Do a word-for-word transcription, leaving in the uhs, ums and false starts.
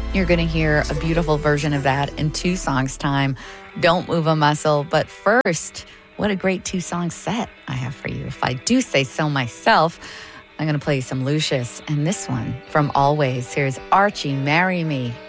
You're going to hear a beautiful version of that in two songs' time. Don't Move a Muscle. But first, what a great two-song set I have for you. If I do say so myself, I'm going to play you some Lucius. And this one from Always. Here's Archie, Marry Me.